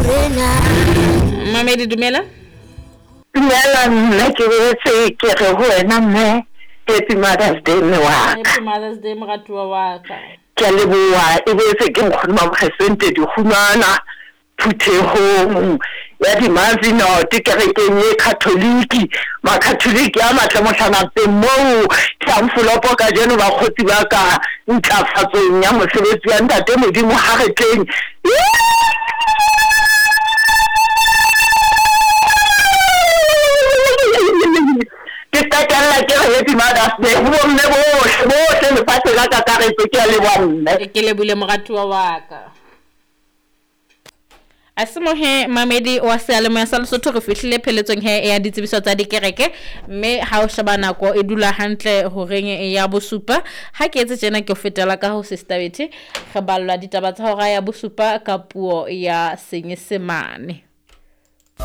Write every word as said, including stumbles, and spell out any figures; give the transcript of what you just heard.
Mamedi dumela dumela nna ke betse ke re ho wena mme happy Mother's Day mme wa Happy Mother's Day moratuwa wa ka ke leboha e betse ke nkgono ma presente di khunana phuthehong ya dimazi no tikerekeng ye katoliki ma katoliki ya matla mohlana pe mo tlamfulopo ka jeno ba khotsi ba ka ntlafatsong ya mosebetsi ya ntate modimo ha re tleng ke tatalla ke re happy Mother's Day ho mme bo bo se le patse ka ka ka re ke le bonna ke le bule moratuwa wa ka Asimohe Mamedi wa Sealemo sa Lesotho re fihlile pheletsong he ya ditsebiso tsa dikereke mme ha o sheba nako e dula hantle ho reng ya bosupa ha ke etse tsena ke o fetela ka ho Sister Betty re ballwa ditaba tsa hora ya bosupa ka puo ya Senyesemane